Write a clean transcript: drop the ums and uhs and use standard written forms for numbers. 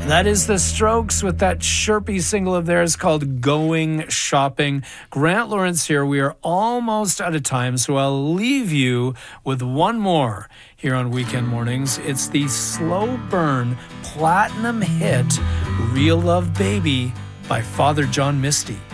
That is The Strokes with that chirpy single of theirs called Going Shopping. Grant Lawrence here. We are almost out of time, so I'll leave you with one more here on Weekend Mornings. It's the slow burn platinum hit Real Love Baby by Father John Misty.